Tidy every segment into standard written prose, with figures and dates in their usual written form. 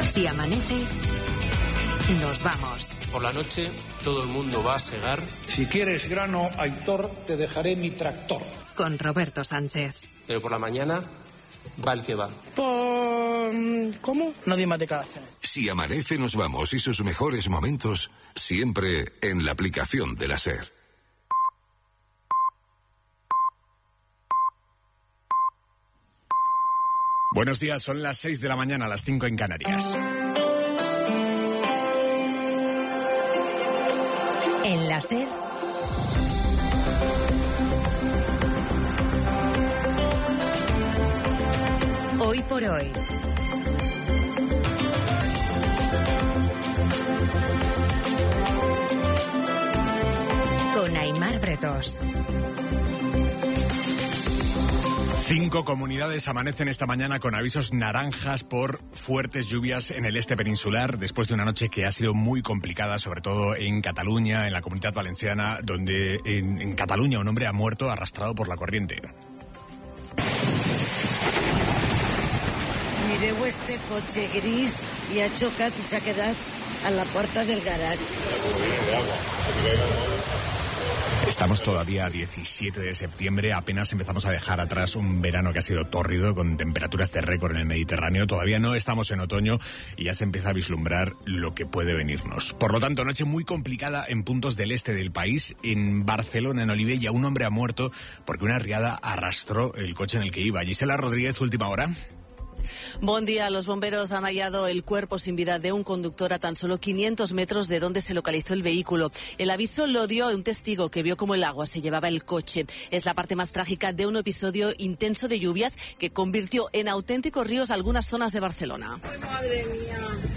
Si amanece, nos vamos. Por la noche todo el mundo va a segar. Si quieres grano, Aitor, te dejaré mi tractor. Con Roberto Sánchez. Pero por la mañana va el que va. ¿Cómo? No di más declaraciones. Si amanece, nos vamos, y sus mejores momentos siempre en la aplicación de la SER. Buenos días, son las 6 de la mañana, las 5 en Canarias. En la SER, hoy por hoy. Con Aimar Bretos. 5 comunidades amanecen esta mañana con avisos naranjas por fuertes lluvias en el este peninsular, después de una noche que ha sido muy complicada, sobre todo en Cataluña, en la Comunitat Valenciana, donde en Cataluña un hombre ha muerto arrastrado por la corriente. Mireu este cotxe gris i ha xocat i s'ha quedat a la porta del garatge. Estamos todavía a 17 de septiembre, apenas empezamos a dejar atrás un verano que ha sido tórrido, con temperaturas de récord en el Mediterráneo. Todavía no estamos en otoño y ya se empieza a vislumbrar lo que puede venirnos. Por lo tanto, noche muy complicada en puntos del este del país. En Barcelona, en Olivella, un hombre ha muerto porque una riada arrastró el coche en el que iba. Gisela Rodríguez, última hora. Buen día. Los bomberos han hallado el cuerpo sin vida de un conductor a tan solo 500 metros de donde se localizó el vehículo. El aviso lo dio un testigo que vio cómo el agua se llevaba el coche. Es la parte más trágica de un episodio intenso de lluvias que convirtió en auténticos ríos algunas zonas de Barcelona. ¡Ay, madre mía!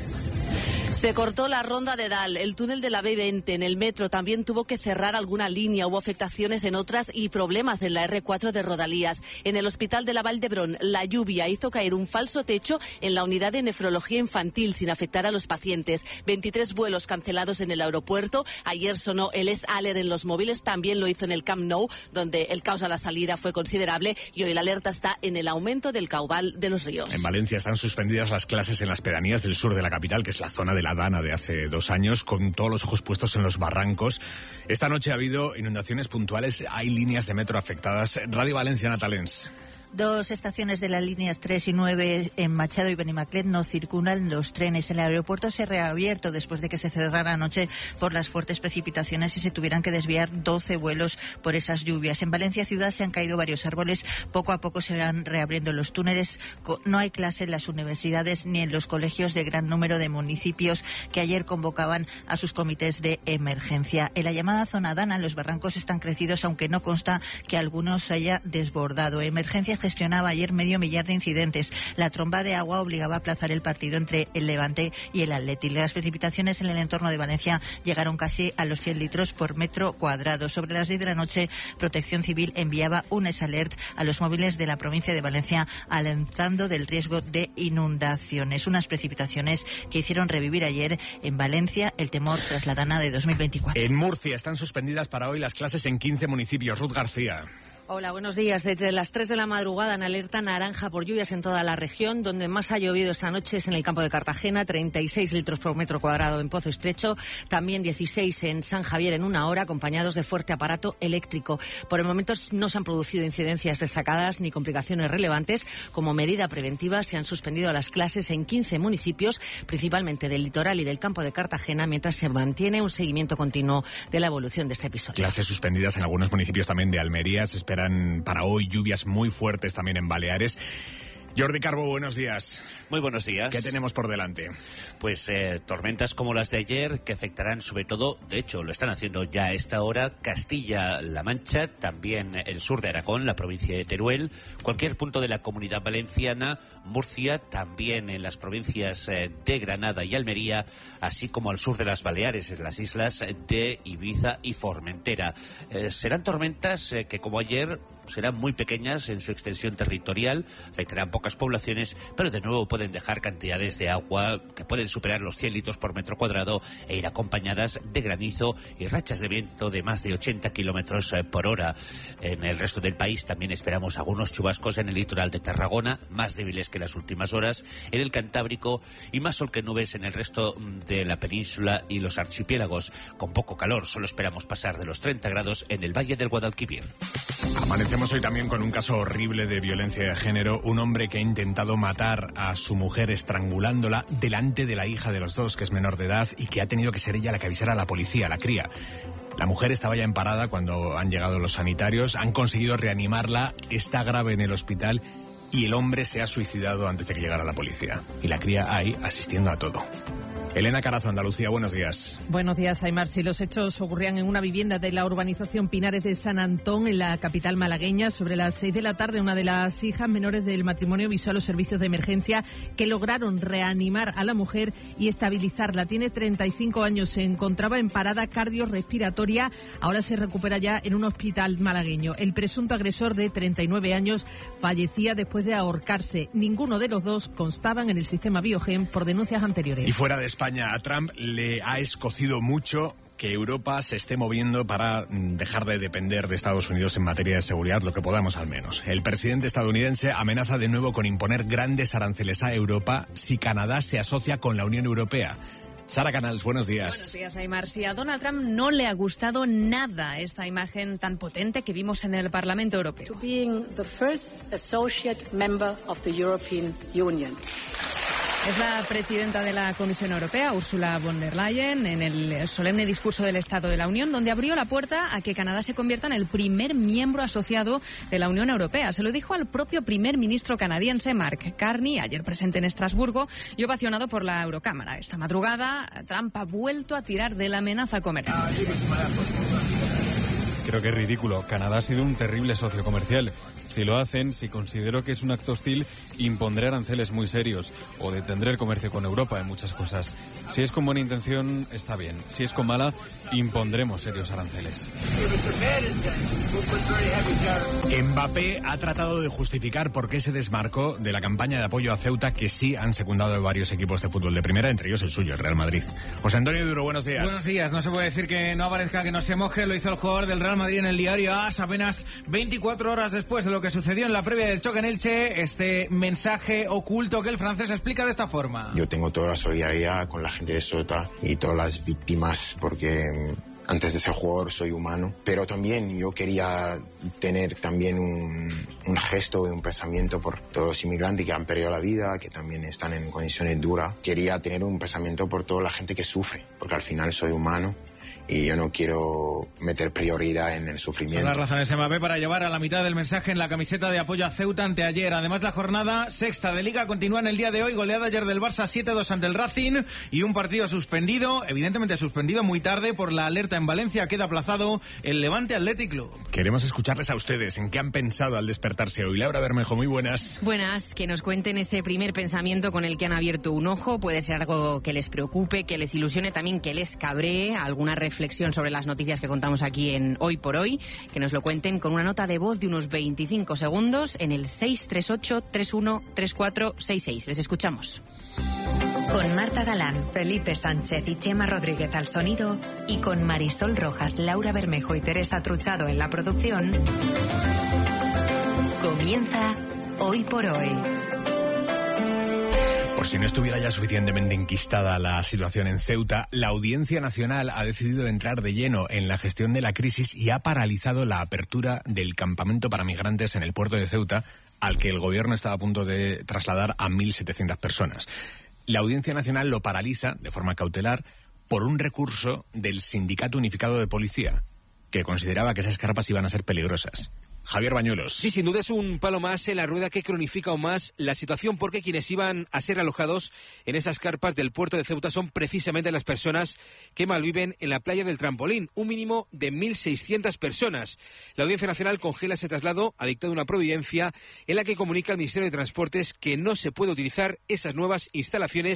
Se cortó la ronda de Dal, el túnel de la B20 en el metro también tuvo que cerrar alguna línea, hubo afectaciones en otras y problemas en la R4 de Rodalías. En el hospital de la Vall d'Hebron, la lluvia hizo caer un falso techo en la unidad de nefrología infantil sin afectar a los pacientes. 23 vuelos cancelados en el aeropuerto. Ayer sonó el S-Alert en los móviles, también lo hizo en el Camp Nou, donde el caos a la salida fue considerable, y hoy la alerta está en el aumento del caudal de los ríos. En Valencia están suspendidas las clases en las pedanías del sur de la capital, que es la zona de la Dana de hace 2 años, con todos los ojos puestos en los barrancos. Esta noche ha habido inundaciones puntuales, hay líneas de metro afectadas. Radio Valencia, Natalens. 2 estaciones de las líneas 3 y 9 en Machado y Benimaclet no circulan los trenes. El aeropuerto se ha reabierto después de que se cerrara anoche por las fuertes precipitaciones y se tuvieran que desviar 12 vuelos por esas lluvias. En Valencia ciudad se han caído varios árboles. Poco a poco se van reabriendo los túneles. No hay clase en las universidades ni en los colegios de gran número de municipios que ayer convocaban a sus comités de emergencia. En la llamada zona Dana los barrancos están crecidos, aunque no consta que algunos se haya desbordado. Emergencias gestionaba ayer 500.000 de incidentes. La tromba de agua obligaba a aplazar el partido entre el Levante y el Atleti. Las precipitaciones en el entorno de Valencia llegaron casi a los 100 litros por metro cuadrado. Sobre las 10 de la noche, Protección Civil enviaba un S-Alert a los móviles de la provincia de Valencia, alertando del riesgo de inundaciones. Unas precipitaciones que hicieron revivir ayer en Valencia el temor tras la Dana de 2024. En Murcia están suspendidas para hoy las clases en 15 municipios. Ruth García. Hola, buenos días. Desde las 3 de la madrugada en alerta naranja por lluvias en toda la región. Donde más ha llovido esta noche es en el campo de Cartagena, 36 litros por metro cuadrado en Pozo Estrecho, también 16 en San Javier en una hora, acompañados de fuerte aparato eléctrico. Por el momento no se han producido incidencias destacadas ni complicaciones relevantes. Como medida preventiva se han suspendido las clases en 15 municipios, principalmente del litoral y del campo de Cartagena, mientras se mantiene un seguimiento continuo de la evolución de este episodio. Clases suspendidas en algunos municipios también de Almería. Se esperan para hoy lluvias muy fuertes también en Baleares. Jordi Carbo, buenos días. Muy buenos días. ¿Qué tenemos por delante? Pues tormentas como las de ayer, que afectarán sobre todo, de hecho lo están haciendo ya a esta hora, Castilla-La Mancha, también el sur de Aragón, la provincia de Teruel, cualquier punto de la Comunidad Valenciana, Murcia, también en las provincias de Granada y Almería, así como al sur de las Baleares, en las islas de Ibiza y Formentera. Serán tormentas que, como ayer, serán muy pequeñas en su extensión territorial, afectarán pocas poblaciones, pero de nuevo pueden dejar cantidades de agua que pueden superar los 100 litros por metro cuadrado e ir acompañadas de granizo y rachas de viento de más de 80 kilómetros por hora. En el resto del país también esperamos algunos chubascos en el litoral de Tarragona, más débiles que las últimas horas, en el Cantábrico, y más sol que nubes en el resto de la península y los archipiélagos. Con poco calor, solo esperamos pasar de los 30 grados en el Valle del Guadalquivir. Amanecemos hoy también con un caso horrible de violencia de género. Un hombre que ha intentado matar a su mujer estrangulándola delante de la hija de los dos, que es menor de edad, y que ha tenido que ser ella la que avisara a la policía, a la cría. La mujer estaba ya en parada cuando han llegado los sanitarios, han conseguido reanimarla, está grave en el hospital y el hombre se ha suicidado antes de que llegara la policía. Y la cría ahí asistiendo a todo. Elena Carazo, Andalucía, buenos días. Buenos días, Aymar. Si los hechos ocurrían en una vivienda de la urbanización Pinares de San Antón, en la capital malagueña, sobre las 6 de la tarde, una de las hijas menores del matrimonio avisó a los servicios de emergencia, que lograron reanimar a la mujer y estabilizarla. Tiene 35 años, se encontraba en parada cardiorrespiratoria, ahora se recupera ya en un hospital malagueño. El presunto agresor, de 39 años, fallecía después de ahorcarse. Ninguno de los dos constaban en el sistema Biogen por denuncias anteriores. Y fuera de España, a Trump le ha escocido mucho que Europa se esté moviendo para dejar de depender de Estados Unidos en materia de seguridad, lo que podamos al menos. El presidente estadounidense amenaza de nuevo con imponer grandes aranceles a Europa si Canadá se asocia con la Unión Europea. Sara Canals, buenos días. Buenos días, Aymar. Si a Donald Trump no le ha gustado nada esta imagen tan potente que vimos en el Parlamento Europeo. Es la presidenta de la Comisión Europea, Ursula von der Leyen, en el solemne discurso del Estado de la Unión, donde abrió la puerta a que Canadá se convierta en el primer miembro asociado de la Unión Europea. Se lo dijo al propio primer ministro canadiense, Mark Carney, ayer presente en Estrasburgo y ovacionado por la Eurocámara. Esta madrugada, Trump ha vuelto a tirar de la amenaza comercial. Creo que es ridículo. Canadá ha sido un terrible socio comercial. Si lo hacen, si considero que es un acto hostil, impondré aranceles muy serios o detendré el comercio con Europa en muchas cosas. Si es con buena intención, está bien. Si es con mala, impondremos serios aranceles. Mbappé ha tratado de justificar por qué se desmarcó de la campaña de apoyo a Ceuta que sí han secundado varios equipos de fútbol de primera, entre ellos el suyo, el Real Madrid. José Antonio Duro, buenos días. Buenos días. No se puede decir que no aparezca, que no se moje. Lo hizo el jugador del Real Madrid en el diario AS apenas 24 horas después de lo que sucedió en la previa del choque en Elche. Este mensaje oculto que el francés explica de esta forma. Yo tengo toda la solidaridad con la gente de Ceuta y todas las víctimas, porque antes de ser jugador soy humano, pero también yo quería tener también un gesto y un pensamiento por todos los inmigrantes que han perdido la vida, que también están en condiciones duras. Quería tener un pensamiento por toda la gente que sufre, porque al final soy humano y yo no quiero meter prioridad en el sufrimiento. Son las razones Mbappé para llevar a la mitad del mensaje en la camiseta de apoyo a Ceuta anteayer. Además, la jornada sexta de Liga continúa en el día de hoy. Goleada ayer del Barça 7-2 ante el Racing y un partido suspendido, evidentemente suspendido muy tarde por la alerta en Valencia. Queda aplazado el Levante Athletic Club. Queremos escucharles a ustedes. ¿En qué han pensado al despertarse hoy? Laura Bermejo, muy buenas. Buenas, que nos cuenten ese primer pensamiento con el que han abierto un ojo. Puede ser algo que les preocupe, que les ilusione, también que les cabree, alguna reflexión sobre las noticias que contamos aquí en Hoy por Hoy, que nos lo cuenten con una nota de voz de unos 25 segundos en el 638-313466. Les escuchamos. Con Marta Galán, Felipe Sánchez y Chema Rodríguez al sonido y con Marisol Rojas, Laura Bermejo y Teresa Truchado en la producción, comienza Hoy por Hoy. Por si no estuviera ya suficientemente enquistada la situación en Ceuta, la Audiencia Nacional ha decidido entrar de lleno en la gestión de la crisis y ha paralizado la apertura del campamento para migrantes en el puerto de Ceuta, al que el gobierno estaba a punto de trasladar a 1.700 personas. La Audiencia Nacional lo paraliza de forma cautelar por un recurso del Sindicato Unificado de Policía, que consideraba que esas carpas iban a ser peligrosas. Javier Bañuelos. Sí, sin duda es un palo más en la rueda que cronifica aún más la situación, porque quienes iban a ser alojados en esas carpas del puerto de Ceuta son precisamente las personas que malviven en la playa del Trampolín, un mínimo de 1.600 personas. La Audiencia Nacional congela ese traslado, ha dictado una providencia en la que comunica al Ministerio de Transportes que no se puede utilizar esas nuevas instalaciones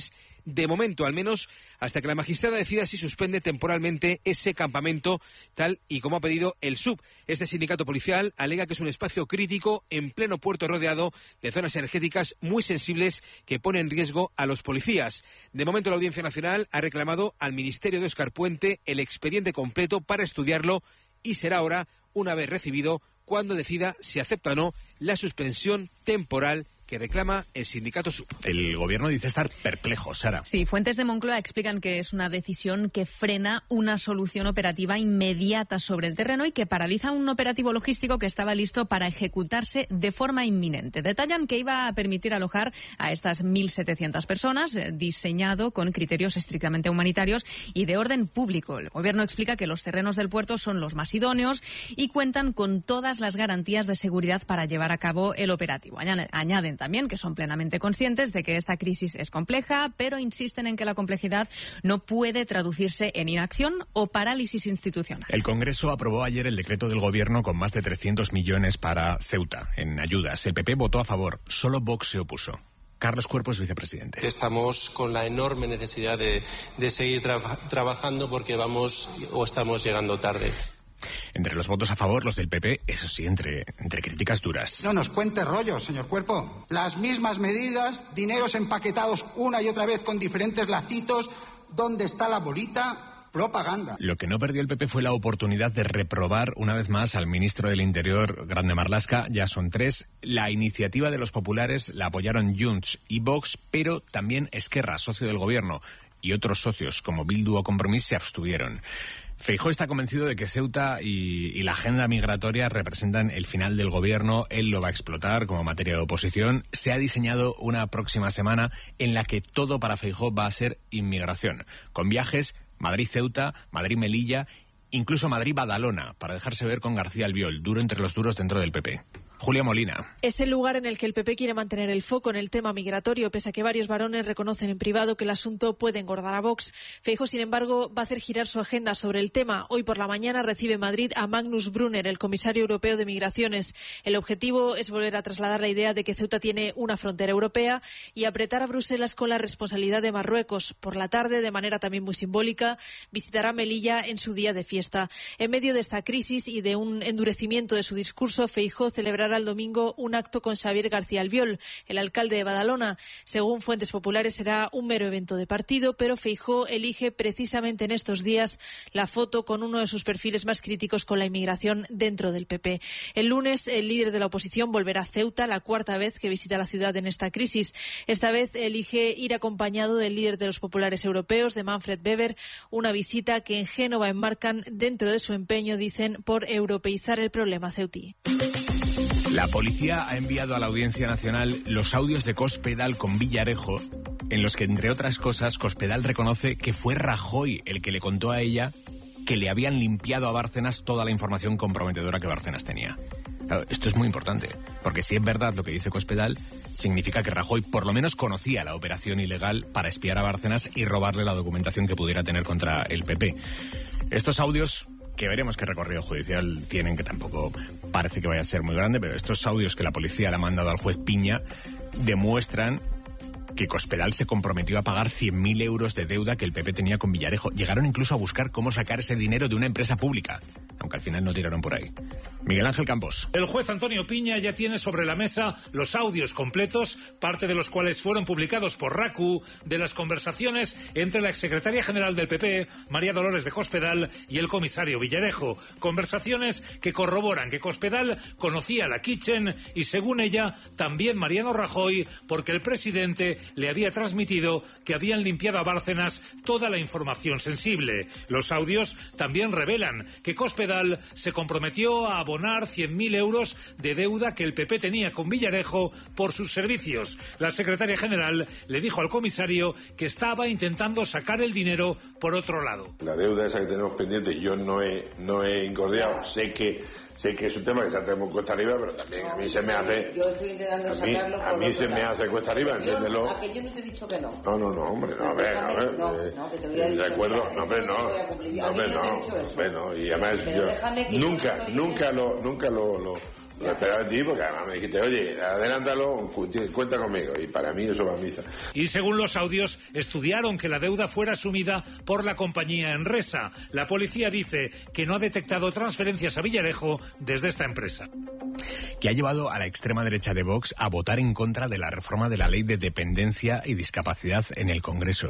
de momento al menos, hasta que la magistrada decida si suspende temporalmente ese campamento, tal y como ha pedido el SUB. Este sindicato policial alega que es un espacio crítico en pleno puerto rodeado de zonas energéticas muy sensibles que pone en riesgo a los policías. De momento la Audiencia Nacional ha reclamado al Ministerio de Óscar Puente el expediente completo para estudiarlo y será ahora, una vez recibido, cuando decida si acepta o no la suspensión temporal que reclama el sindicato SUB. El gobierno dice estar perplejo, Sara. Sí, fuentes de Moncloa explican que es una decisión que frena una solución operativa inmediata sobre el terreno y que paraliza un operativo logístico que estaba listo para ejecutarse de forma inminente. Detallan que iba a permitir alojar a estas 1.700 personas, diseñado con criterios estrictamente humanitarios y de orden público. El gobierno explica que los terrenos del puerto son los más idóneos y cuentan con todas las garantías de seguridad para llevar a cabo el operativo. Añaden también que son plenamente conscientes de que esta crisis es compleja, pero insisten en que la complejidad no puede traducirse en inacción o parálisis institucional. El Congreso aprobó ayer el decreto del Gobierno con más de 300 millones para Ceuta en ayudas. El PP votó a favor, solo Vox se opuso. Carlos Cuerpo es vicepresidente. Estamos con la enorme necesidad de seguir trabajando porque estamos llegando tarde. Entre los votos a favor, los del PP, eso sí, entre críticas duras. No nos cuente rollos, señor Cuerpo. Las mismas medidas, dineros empaquetados una y otra vez con diferentes lacitos. ¿Dónde está la bolita? Propaganda. Lo que no perdió el PP fue la oportunidad de reprobar una vez más al ministro del Interior, Grande Marlaska. Ya son 3. La iniciativa de los populares la apoyaron Junts y Vox, pero también Esquerra, socio del gobierno, y otros socios como Bildu o Compromís se abstuvieron. Feijóo está convencido de que Ceuta y la agenda migratoria representan el final del gobierno. Él lo va a explotar como materia de oposición. Se ha diseñado una próxima semana en la que todo para Feijóo va a ser inmigración, con viajes Madrid-Ceuta, Madrid-Melilla, incluso Madrid-Badalona, para dejarse ver con García Albiol, duro entre los duros dentro del PP. Julia Molina. Es el lugar en el que el PP quiere mantener el foco en el tema migratorio, pese a que varios varones reconocen en privado que el asunto puede engordar a Vox. Feijóo, sin embargo, va a hacer girar su agenda sobre el tema. Hoy por la mañana recibe en Madrid a Magnus Brunner, el comisario europeo de Migraciones. El objetivo es volver a trasladar la idea de que Ceuta tiene una frontera europea y apretar a Bruselas con la responsabilidad de Marruecos. Por la tarde, de manera también muy simbólica, visitará Melilla en su día de fiesta. En medio de esta crisis y de un endurecimiento de su discurso, Feijóo celebrará el domingo un acto con Xavier García Albiol, el alcalde de Badalona. Según fuentes populares, será un mero evento de partido, pero Feijóo elige precisamente en estos días la foto con uno de sus perfiles más críticos con la inmigración dentro del PP. El lunes, el líder de la oposición volverá a Ceuta, la 4ª vez que visita la ciudad en esta crisis. Esta vez elige ir acompañado del líder de los populares europeos, de Manfred Weber, una visita que en Génova enmarcan dentro de su empeño, dicen, por europeizar el problema ceutí. La policía ha enviado a la Audiencia Nacional los audios de Cospedal con Villarejo, en los que, entre otras cosas, Cospedal reconoce que fue Rajoy el que le contó a ella que le habían limpiado a Bárcenas toda la información comprometedora que Bárcenas tenía. Claro, esto es muy importante, porque si es verdad lo que dice Cospedal, significa que Rajoy por lo menos conocía la operación ilegal para espiar a Bárcenas y robarle la documentación que pudiera tener contra el PP. Estos audios, que veremos qué recorrido judicial tienen, que tampoco parece que vaya a ser muy grande, pero estos audios que la policía le ha mandado al juez Piña demuestran que Cospedal se comprometió a pagar 100.000 euros de deuda que el PP tenía con Villarejo. Llegaron incluso a buscar cómo sacar ese dinero de una empresa pública, aunque al final no tiraron por ahí. Miguel Ángel Campos. El juez Antonio Piña ya tiene sobre la mesa los audios completos, parte de los cuales fueron publicados por RACU, de las conversaciones entre la exsecretaria general del PP, María Dolores de Cospedal, y el comisario Villarejo. Conversaciones que corroboran que Cospedal conocía a la Kitchen y, según ella, también Mariano Rajoy, porque el presidente le había transmitido que habían limpiado a Bárcenas toda la información sensible. Los audios también revelan que Cospedal se comprometió a abonar 100.000 euros de deuda que el PP tenía con Villarejo por sus servicios. La secretaria general le dijo al comisario que estaba intentando sacar el dinero por otro lado. La deuda esa que tenemos pendiente yo no he engordeado. Sé que es un tema que saltamos cuesta arriba, pero también a mí se me hace... Yo estoy intentando sacarlo... A mí se me hace cuesta arriba, entiéndelo. A que yo no te he dicho que no. No, hombre, no, a ver. No, que te voy a decir... Recuerdo, no, hombre, no. Y además yo nunca lo Lo esperaba en ti porque además me dijiste, oye, adelántalo, cuenta conmigo. Y para mí eso va a misa. Y según los audios, estudiaron que la deuda fuera asumida por la compañía Enresa. La policía dice que no ha detectado transferencias a Villarejo desde esta empresa. Que ha llevado a la extrema derecha de Vox a votar en contra de la reforma de la ley de dependencia y discapacidad en el Congreso.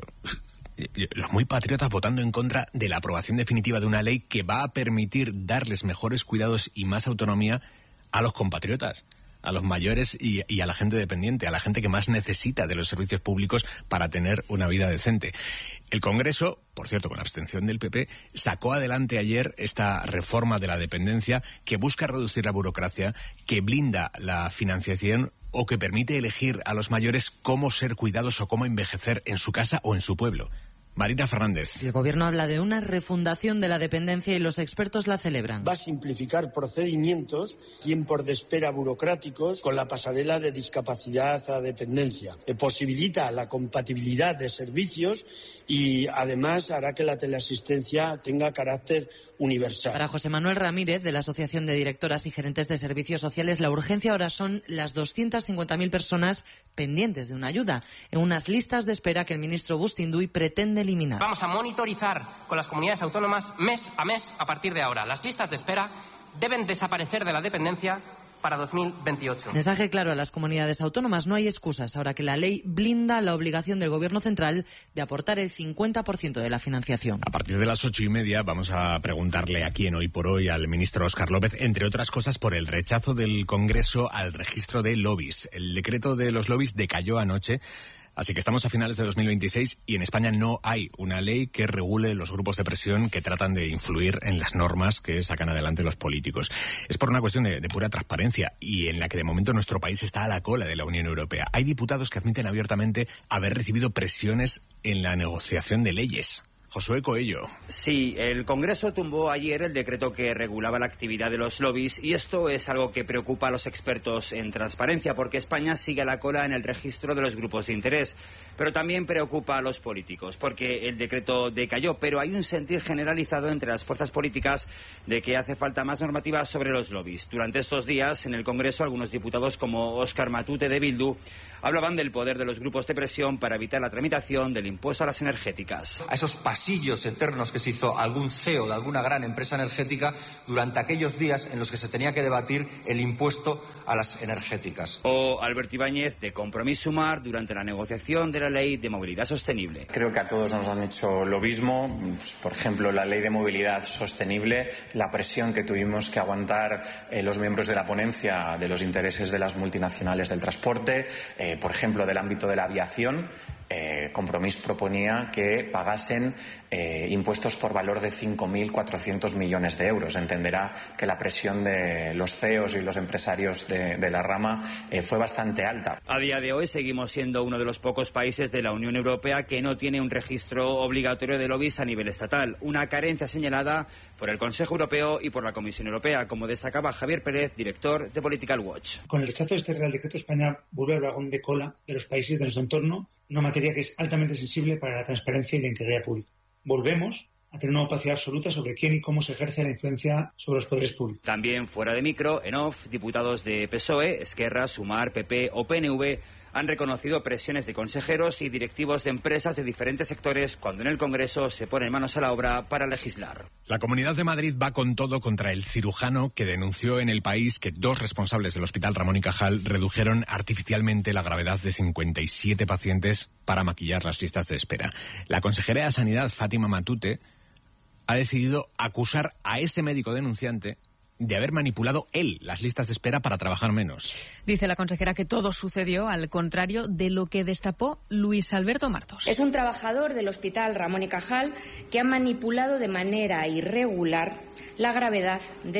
Los muy patriotas votando en contra de la aprobación definitiva de una ley que va a permitir darles mejores cuidados y más autonomía a los compatriotas, a los mayores y a la gente dependiente, a la gente que más necesita de los servicios públicos para tener una vida decente. El Congreso, por cierto, con la abstención del PP, sacó adelante ayer esta reforma de la dependencia que busca reducir la burocracia, que blinda la financiación o que permite elegir a los mayores cómo ser cuidados o cómo envejecer en su casa o en su pueblo. Marina Fernández. El Gobierno habla de una refundación de la dependencia y los expertos la celebran. Va a simplificar procedimientos, tiempos de espera burocráticos, con la pasarela de discapacidad a dependencia. Posibilita la compatibilidad de servicios y además hará que la teleasistencia tenga carácter universal. Para José Manuel Ramírez, de la Asociación de Directoras y Gerentes de Servicios Sociales, la urgencia ahora son las 250.000 personas pendientes de una ayuda, en unas listas de espera que el ministro Bustinduy pretende eliminar. Vamos a monitorizar con las comunidades autónomas mes a mes a partir de ahora. Las listas de espera deben desaparecer de la dependencia para 2028. Mensaje claro a las comunidades autónomas. No hay excusas ahora que la ley blinda la obligación del Gobierno central de aportar el 50% de la financiación. A partir de las 8:30 vamos a preguntarle aquí en Hoy por Hoy al ministro Óscar López, entre otras cosas, por el rechazo del Congreso al registro de lobbies. El decreto de los lobbies decayó anoche. Así que estamos a finales de 2026 y en España no hay una ley que regule los grupos de presión que tratan de influir en las normas que sacan adelante los políticos. Es por una cuestión de pura transparencia y en la que de momento nuestro país está a la cola de la Unión Europea. Hay diputados que admiten abiertamente haber recibido presiones en la negociación de leyes. Josué Coello. Sí, el Congreso tumbó ayer el decreto que regulaba la actividad de los lobbies y esto es algo que preocupa a los expertos en transparencia porque España sigue a la cola en el registro de los grupos de interés. Pero también preocupa a los políticos porque el decreto decayó, pero hay un sentir generalizado entre las fuerzas políticas de que hace falta más normativa sobre los lobbies. Durante estos días, en el Congreso, algunos diputados como Óscar Matute de Bildu hablaban del poder de los grupos de presión para evitar la tramitación del impuesto a las energéticas. A esos pasillos eternos que se hizo algún CEO de alguna gran empresa energética durante aquellos días en los que se tenía que debatir el impuesto a las energéticas. O Alberto Ibáñez de Compromís Sumar durante la negociación de la Ley de Movilidad Sostenible. Creo que a todos nos han hecho lo mismo. Por ejemplo, la Ley de Movilidad Sostenible, la presión que tuvimos que aguantar los miembros de la ponencia de los intereses de las multinacionales del transporte, por ejemplo, del ámbito de la aviación. Compromís proponía que pagasen impuestos por valor de 5.400 millones de euros. Entenderá que la presión de los CEOs y los empresarios de la rama fue bastante alta. A día de hoy seguimos siendo uno de los pocos países de la Unión Europea que no tiene un registro obligatorio de lobbies a nivel estatal, una carencia señalada por el Consejo Europeo y por la Comisión Europea, como destacaba Javier Pérez, director de Political Watch. Con el rechazo de este Real Decreto, España vuelve al vagón de cola de los países de nuestro entorno, una materia que es altamente sensible para la transparencia y la integridad pública. Volvemos a tener una opacidad absoluta sobre quién y cómo se ejerce la influencia sobre los poderes públicos. También fuera de micro, en off, diputados de PSOE, Esquerra, Sumar, PP o PNV han reconocido presiones de consejeros y directivos de empresas de diferentes sectores cuando en el Congreso se ponen manos a la obra para legislar. La Comunidad de Madrid va con todo contra el cirujano que denunció en el país que 2 responsables del Hospital Ramón y Cajal redujeron artificialmente la gravedad de 57 pacientes para maquillar las listas de espera. La consejera de Sanidad, Fátima Matute, ha decidido acusar a ese médico denunciante de haber manipulado él las listas de espera para trabajar menos. Dice la consejera que todo sucedió al contrario de lo que destapó Luis Alberto Martos. Es un trabajador del Hospital Ramón y Cajal que ha manipulado de manera irregular la gravedad de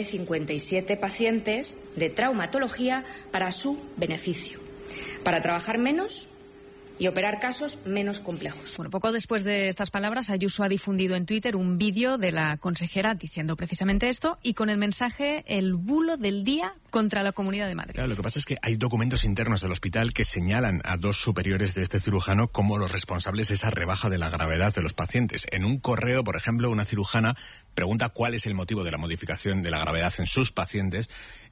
57 pacientes de traumatología para su beneficio, para trabajar menos y operar casos menos complejos. Bueno, poco después de estas palabras, Ayuso ha difundido en Twitter un vídeo de la consejera diciendo precisamente esto y con el mensaje el bulo del día contra la Comunidad de Madrid. Claro, lo que pasa es que hay documentos internos del hospital que señalan a 2 superiores de este cirujano como los responsables de esa rebaja de la gravedad de los pacientes. En un correo, por ejemplo, una cirujana pregunta cuál es el motivo de la modificación de la gravedad en sus pacientes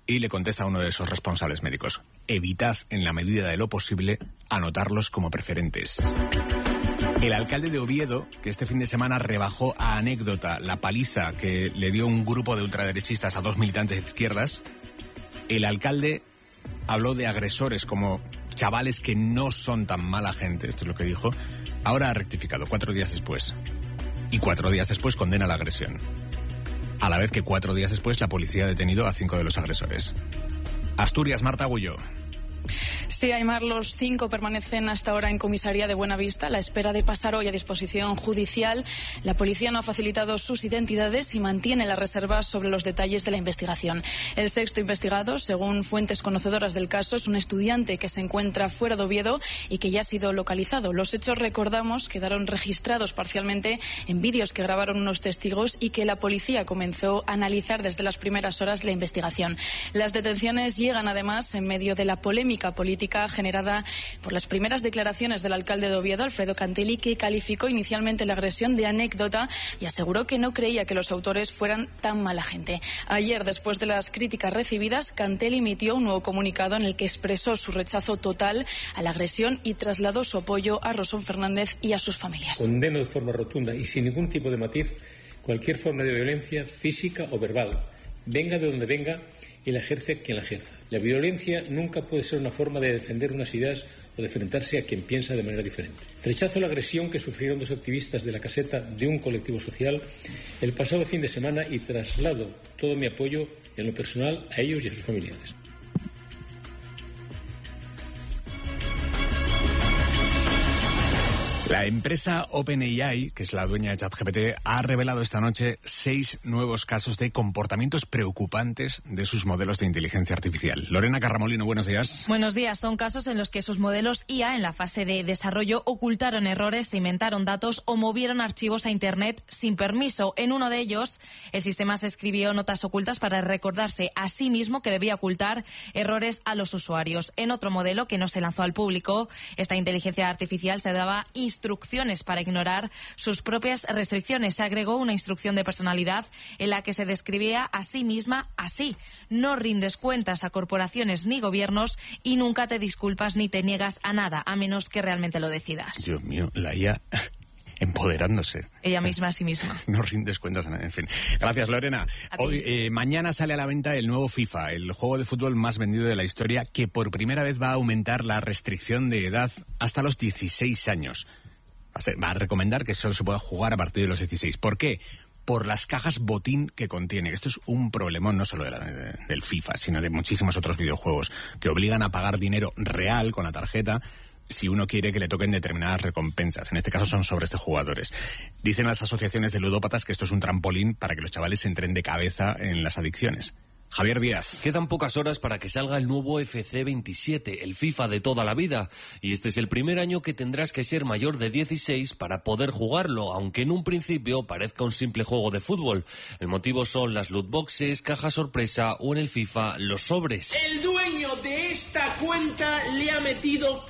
Y le contesta a uno de esos responsables médicos: evitad, en la medida de lo posible, anotarlos como preferentes. El alcalde de Oviedo, que este fin de semana rebajó a anécdota la paliza que le dio un grupo de ultraderechistas a 2 militantes de izquierdas, el alcalde habló de agresores como chavales que no son tan mala gente, esto es lo que dijo. Ahora ha rectificado 4 días después. Y 4 días después condena la agresión. A la vez que 4 días después la policía ha detenido a 5 de los agresores. Asturias, Marta Agullo. Sí, Aymar, los 5 permanecen hasta ahora en comisaría de Buenavista a la espera de pasar hoy a disposición judicial. La policía no ha facilitado sus identidades y mantiene las reservas sobre los detalles de la investigación. El 6º investigado, según fuentes conocedoras del caso, es un estudiante que se encuentra fuera de Oviedo y que ya ha sido localizado. Los hechos, recordamos, quedaron registrados parcialmente en vídeos que grabaron unos testigos y que la policía comenzó a analizar desde las primeras horas de la investigación. Las detenciones llegan además en medio de la polémica política generada por las primeras declaraciones del alcalde de Oviedo, Alfredo Cantelli, que calificó inicialmente la agresión de anécdota y aseguró que no creía que los autores fueran tan mala gente. Ayer, después de las críticas recibidas, Cantelli emitió un nuevo comunicado en el que expresó su rechazo total a la agresión y trasladó su apoyo a Rosón Fernández y a sus familias. Condeno de forma rotunda y sin ningún tipo de matiz cualquier forma de violencia física o verbal, venga de donde venga y la ejerce quien la ejerza. La violencia nunca puede ser una forma de defender unas ideas o de enfrentarse a quien piensa de manera diferente. Rechazo la agresión que sufrieron 2 activistas de la caseta de un colectivo social el pasado fin de semana y traslado todo mi apoyo en lo personal a ellos y a sus familiares. La empresa OpenAI, que es la dueña de ChatGPT, ha revelado esta noche 6 nuevos casos de comportamientos preocupantes de sus modelos de inteligencia artificial. Lorena Carramolino, buenos días. Buenos días. Son casos en los que sus modelos IA en la fase de desarrollo ocultaron errores, inventaron datos o movieron archivos a Internet sin permiso. En uno de ellos, el sistema se escribió notas ocultas para recordarse a sí mismo que debía ocultar errores a los usuarios. En otro modelo, que no se lanzó al público, esta inteligencia artificial se daba instrucciones para ignorar sus propias restricciones. Se agregó una instrucción de personalidad en la que se describía a sí misma así: no rindes cuentas a corporaciones ni gobiernos y nunca te disculpas ni te niegas a nada, a menos que realmente lo decidas. Dios mío, la IA empoderándose. Ella misma a sí misma. No rindes cuentas, en fin. Gracias, Lorena. Hoy, mañana sale a la venta el nuevo FIFA, el juego de fútbol más vendido de la historia, que por primera vez va a aumentar la restricción de edad hasta los 16 años. Va a recomendar que solo se pueda jugar a partir de los 16. ¿Por qué? Por las cajas botín que contiene. Esto es un problemón no solo del FIFA, sino de muchísimos otros videojuegos que obligan a pagar dinero real con la tarjeta si uno quiere que le toquen determinadas recompensas. En este caso son sobre jugadores. Dicen las asociaciones de ludópatas que esto es un trampolín para que los chavales entren de cabeza en las adicciones. Javier Díaz. Quedan pocas horas para que salga el nuevo FC27, el FIFA de toda la vida. Y este es el primer año que tendrás que ser mayor de 16 para poder jugarlo, aunque en un principio parezca un simple juego de fútbol. El motivo son las loot boxes, caja sorpresa o en el FIFA los sobres. El dueño de esta cuenta le ha metido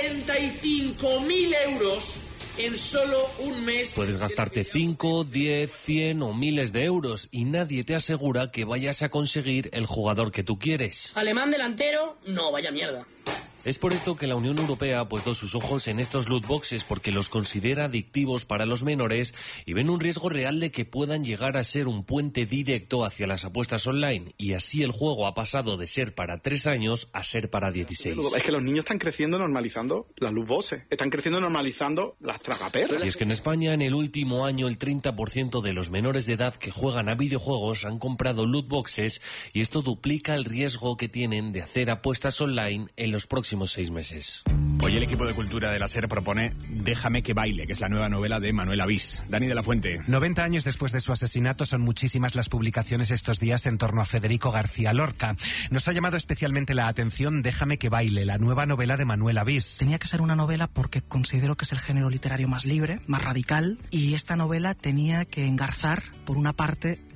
45.000 euros en solo un mes. Puedes gastarte 5, 10, 100 o miles de euros y nadie te asegura que vayas a conseguir el jugador que tú quieres. Alemán delantero, no, vaya mierda. Es por esto que la Unión Europea ha puesto sus ojos en estos loot boxes, porque los considera adictivos para los menores y ven un riesgo real de que puedan llegar a ser un puente directo hacia las apuestas online. Y así el juego ha pasado de ser para 3 años a ser para 16. Es que los niños están creciendo normalizando las loot boxes, están creciendo normalizando las tragaperras. Y es que en España en el último año el 30% de los menores de edad que juegan a videojuegos han comprado loot boxes, y esto duplica el riesgo que tienen de hacer apuestas online en los próximos 6 meses. Hoy el equipo de cultura de la SER propone Déjame que baile, que es la nueva novela de Manuel Avís. Dani de la Fuente. 90 años después de su asesinato, son muchísimas las publicaciones estos días en torno a Federico García Lorca. Nos ha llamado especialmente la atención Déjame que baile, la nueva novela de Manuel Avís. Tenía que ser una novela porque considero que es el género literario más libre, más radical, y esta novela tenía que engarzar, por una parte,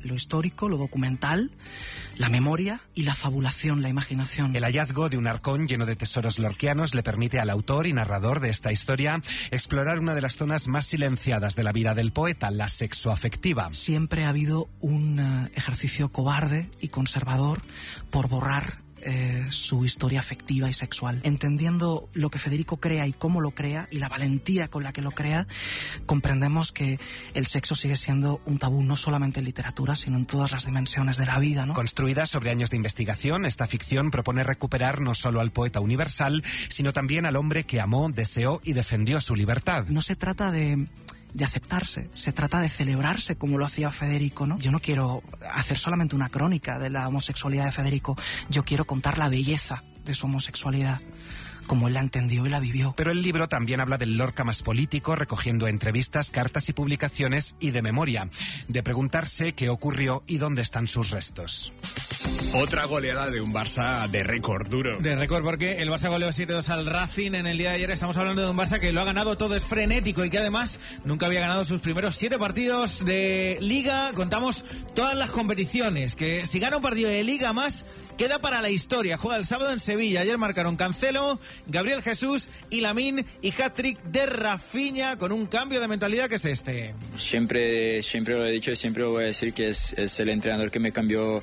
lo histórico, lo documental, la memoria y la fabulación, la imaginación. El hallazgo de un arcón lleno de tesoros lorquianos le permite al autor y narrador de esta historia explorar una de las zonas más silenciadas de la vida del poeta, la sexoafectiva. Siempre ha habido un ejercicio cobarde y conservador por borrar su historia afectiva y sexual. Entendiendo lo que Federico crea y cómo lo crea y la valentía con la que lo crea, comprendemos que el sexo sigue siendo un tabú no solamente en literatura, sino en todas las dimensiones de la vida, ¿no? Construida sobre años de investigación, esta ficción propone recuperar no solo al poeta universal, sino también al hombre que amó, deseó y defendió su libertad. No se trata de aceptarse, se trata de celebrarse como lo hacía Federico, ¿no? Yo no quiero hacer solamente una crónica de la homosexualidad de Federico, yo quiero contar la belleza de su homosexualidad, como él la entendió y la vivió. Pero el libro también habla del Lorca más político, recogiendo entrevistas, cartas y publicaciones, y de memoria, de preguntarse qué ocurrió y dónde están sus restos. Otra goleada de un Barça de récord duro. De récord porque el Barça goleó 7-2 al Racing en el día de ayer. Estamos hablando de un Barça que lo ha ganado todo, es frenético y que además nunca había ganado sus primeros 7 partidos de Liga. Contamos todas las competiciones, que si gana un partido de Liga más, queda para la historia. Juega el sábado en Sevilla. Ayer marcaron Cancelo, Gabriel Jesús y Lamine, y hat-trick de Rafinha, con un cambio de mentalidad que es este. Siempre lo he dicho y siempre lo voy a decir, que es el entrenador que me cambió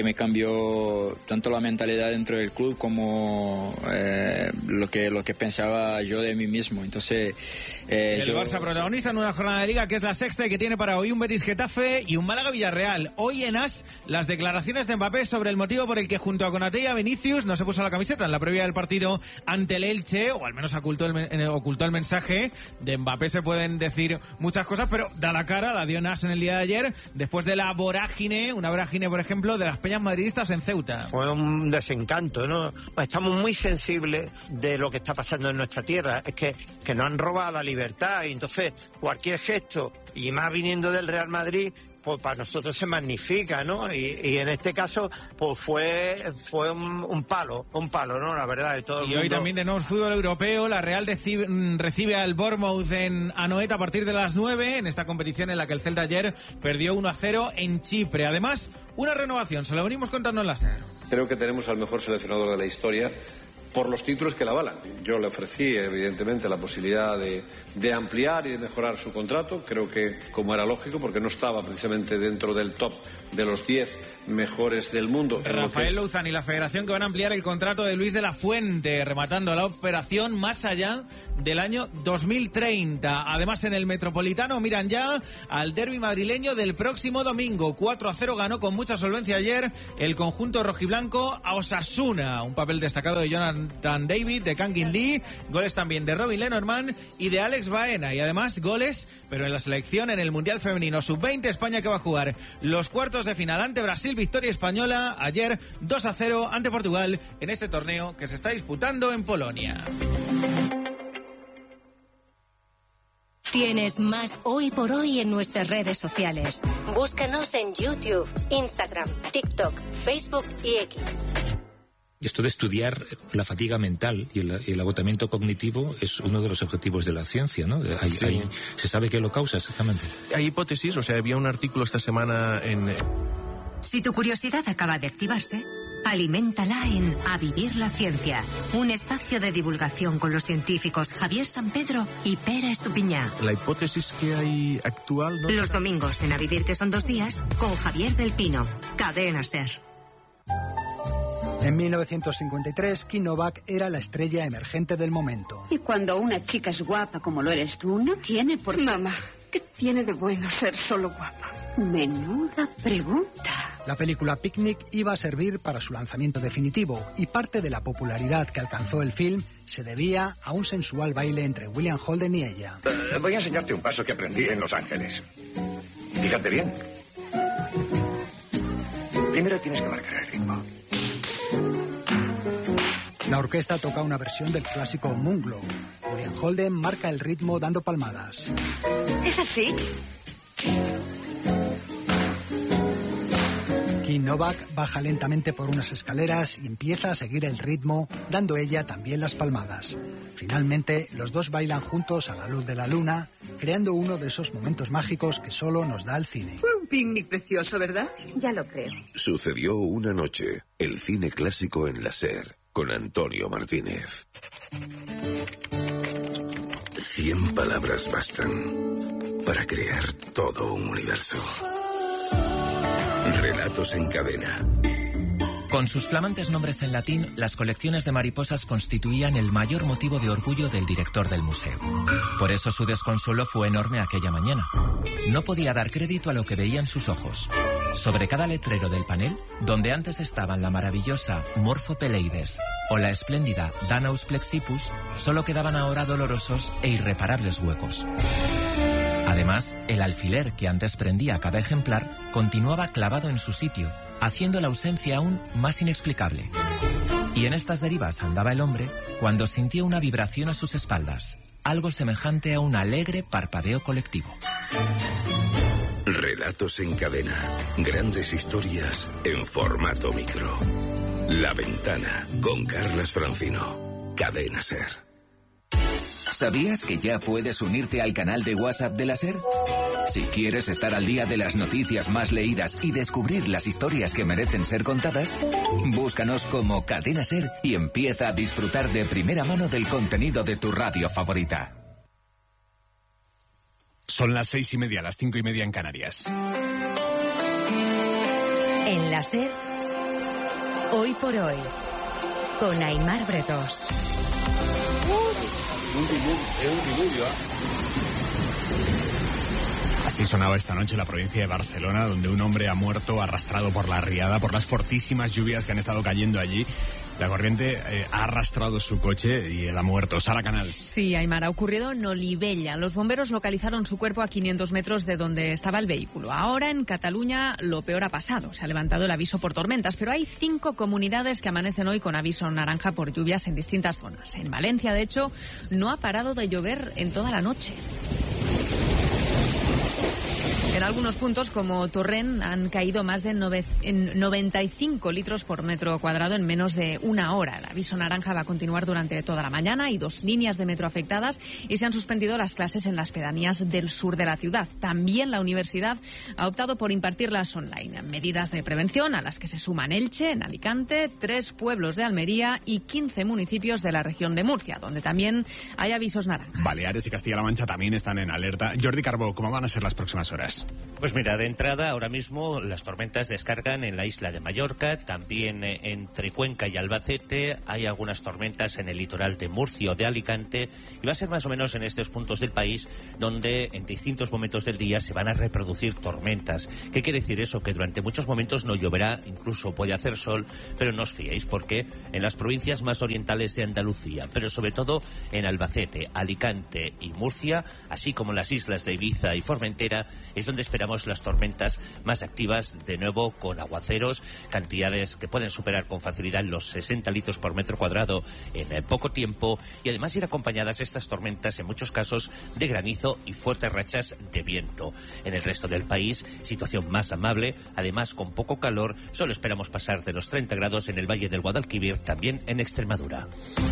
tanto la mentalidad dentro del club como lo que pensaba yo de mí mismo. Entonces el Barça protagonista en una jornada de Liga que es la sexta y que tiene para hoy un Betis Getafe y un Málaga Villarreal. Hoy en AS, las declaraciones de Mbappé sobre el motivo por el que junto a Konaté y a Vinicius no se puso la camiseta en la previa del partido ante el Elche, o al menos ocultó el mensaje. De Mbappé se pueden decir muchas cosas, pero da la cara, la dio Nas en el día de ayer, después de la vorágine, una vorágine, por ejemplo, de las peñas madridistas en Ceuta. Fue un desencanto, ¿no? Estamos muy sensibles de lo que está pasando en nuestra tierra. Es que nos han robado la libertad, y entonces cualquier gesto, y más viniendo del Real Madrid, pues para nosotros se magnifica, ¿no? Y en este caso, pues fue un palo, ¿no? La verdad, de todo el mundo. Y hoy también tenemos fútbol europeo. La Real recibe al Bournemouth en Anoeta a partir de las 9, en esta competición en la que el Celta ayer perdió 1-0 en Chipre. Además, una renovación, se lo venimos contando en la SER. Creo que tenemos al mejor seleccionador de la historia, por los títulos que la avalan. Yo le ofrecí, evidentemente, la posibilidad de ampliar y de mejorar su contrato. Creo que, como era lógico, porque no estaba precisamente dentro del top de los 10 mejores del mundo. Rafael Louzán y la Federación, que van a ampliar el contrato de Luis de la Fuente, rematando la operación más allá del año 2030. Además, en el Metropolitano miran ya al derbi madrileño del próximo domingo. 4-0 ganó con mucha solvencia ayer el conjunto rojiblanco a Osasuna. Un papel destacado de Jonathan David, de Kangin Lee, goles también de Robin Lenormand y de Alex Baena. Y además goles, pero en la selección en el Mundial Femenino Sub-20, España, que va a jugar los cuartos de final ante Brasil. Victoria española ayer 2-0 ante Portugal en este torneo que se está disputando en Polonia. Tienes más Hoy por Hoy en nuestras redes sociales. Búscanos en YouTube, Instagram, TikTok, Facebook y X. Esto de estudiar la fatiga mental y el agotamiento cognitivo es uno de los objetivos de la ciencia, ¿no? ¿Se sabe qué lo causa exactamente? Hay hipótesis, había un artículo esta semana en... Si tu curiosidad acaba de activarse, aliméntala en A Vivir la Ciencia, un espacio de divulgación con los científicos Javier Sampedro y Pere Estupiñá. La hipótesis que hay actual... ¿no? Los domingos en A Vivir, que son 2 días, con Javier del Pino, Cadena SER. En 1953, Kim Novak era la estrella emergente del momento. Y cuando una chica es guapa como lo eres tú, no tiene por qué... Mamá, ¿qué tiene de bueno ser solo guapa? Menuda pregunta. La película Picnic iba a servir para su lanzamiento definitivo, y parte de la popularidad que alcanzó el film se debía a un sensual baile entre William Holden y ella. Voy a enseñarte un paso que aprendí en Los Ángeles. Fíjate bien. Primero tienes que marcar el ritmo. La orquesta toca una versión del clásico Moonglow. William Holden marca el ritmo dando palmadas. ¿Es así? Kim Novak baja lentamente por unas escaleras y empieza a seguir el ritmo, dando ella también las palmadas. Finalmente, los dos bailan juntos a la luz de la luna, creando uno de esos momentos mágicos que solo nos da el cine. un picnic precioso, ¿verdad? Ya lo creo. Sucedió una noche. El cine clásico en la SER, con Antonio Martínez. 100 palabras bastan para crear todo un universo. Relatos en cadena. Con sus flamantes nombres en latín, las colecciones de mariposas constituían el mayor motivo de orgullo del director del museo. Por eso su desconsuelo fue enorme aquella mañana. No podía dar crédito a lo que veía en sus ojos. Sobre cada letrero del panel, donde antes estaban la maravillosa Morphopeleides o la espléndida Danaus plexipus, solo quedaban ahora dolorosos e irreparables huecos. Además, el alfiler que antes prendía cada ejemplar continuaba clavado en su sitio, haciendo la ausencia aún más inexplicable. Y en estas derivas andaba el hombre cuando sintió una vibración a sus espaldas, algo semejante a un alegre parpadeo colectivo. Relatos en cadena. Grandes historias en formato micro. La Ventana, con Carlas Francino. Cadena SER. ¿Sabías que ya puedes unirte al canal de WhatsApp de la SER? Si quieres estar al día de las noticias más leídas y descubrir las historias que merecen ser contadas, búscanos como Cadena SER y empieza a disfrutar de primera mano del contenido de tu radio favorita. Son las 6:30, las 5:30 en Canarias. En la SER, Hoy por Hoy, con Aimar Bretos. Así sonaba esta noche la provincia de Barcelona, donde un hombre ha muerto arrastrado por la riada, por las fortísimas lluvias que han estado cayendo allí. La corriente ha arrastrado su coche y él ha muerto. Sara Canals. Sí, Aimar, ha ocurrido en Olivella. Los bomberos localizaron su cuerpo a 500 metros de donde estaba el vehículo. Ahora en Cataluña lo peor ha pasado. Se ha levantado el aviso por tormentas, pero hay 5 comunidades que amanecen hoy con aviso naranja por lluvias en distintas zonas. En Valencia, de hecho, no ha parado de llover en toda la noche. En algunos puntos, como Torrent, han caído más de 95 litros por metro cuadrado en menos de una hora. El aviso naranja va a continuar durante toda la mañana. Hay 2 líneas de metro afectadas y se han suspendido las clases en las pedanías del sur de la ciudad. También la universidad ha optado por impartirlas online. Medidas de prevención a las que se suman Elche, en Alicante, 3 pueblos de Almería y 15 municipios de la región de Murcia, donde también hay avisos naranjas. Baleares y Castilla-La Mancha también están en alerta. Jordi Carbó, ¿cómo van a ser las próximas horas? Pues mira, de entrada, ahora mismo las tormentas descargan en la isla de Mallorca, también entre Cuenca y Albacete, hay algunas tormentas en el litoral de Murcia o de Alicante, y va a ser más o menos en estos puntos del país donde en distintos momentos del día se van a reproducir tormentas. ¿Qué quiere decir eso? Que durante muchos momentos no lloverá, incluso puede hacer sol, pero no os fiéis, porque en las provincias más orientales de Andalucía, pero sobre todo en Albacete, Alicante y Murcia, así como en las islas de Ibiza y Formentera, es donde esperamos las tormentas más activas, de nuevo con aguaceros, cantidades que pueden superar con facilidad los 60 litros por metro cuadrado en poco tiempo, y además ir acompañadas estas tormentas en muchos casos de granizo y fuertes rachas de viento. En el resto del país, situación más amable, además con poco calor, solo esperamos pasar de los 30 grados en el Valle del Guadalquivir, también en Extremadura.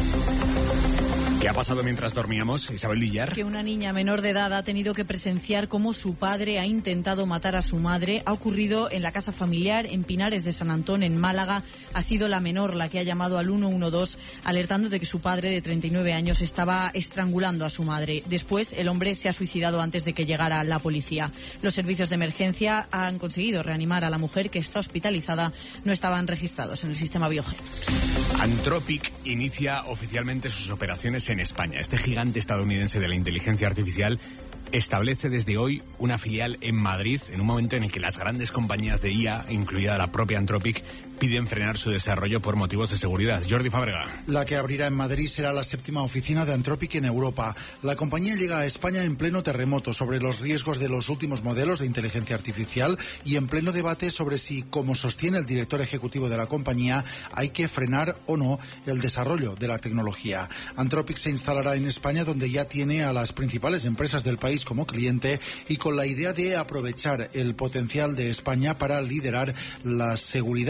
¿Qué ha pasado mientras dormíamos, Isabel Villar? Que una niña menor de edad ha tenido que presenciar cómo su padre ha intentado matar a su madre. Ha ocurrido en la casa familiar en Pinares de San Antón, en Málaga. Ha sido la menor la que ha llamado al 112 alertando de que su padre de 39 años estaba estrangulando a su madre. Después, el hombre se ha suicidado antes de que llegara la policía. Los servicios de emergencia han conseguido reanimar a la mujer, que está hospitalizada. No estaban registrados en el sistema Biogen. Anthropic inicia oficialmente sus operaciones en España. Este gigante estadounidense de la inteligencia artificial establece desde hoy una filial en Madrid, en un momento en el que las grandes compañías de IA, incluida la propia Anthropic, piden frenar su desarrollo por motivos de seguridad. Jordi Fábrega. La que abrirá en Madrid será la 7ª oficina de Anthropic en Europa. La compañía llega a España en pleno terremoto sobre los riesgos de los últimos modelos de inteligencia artificial y en pleno debate sobre si, como sostiene el director ejecutivo de la compañía, hay que frenar o no el desarrollo de la tecnología. Anthropic se instalará en España, donde ya tiene a las principales empresas del país como cliente, y con la idea de aprovechar el potencial de España para liderar la seguridad en materia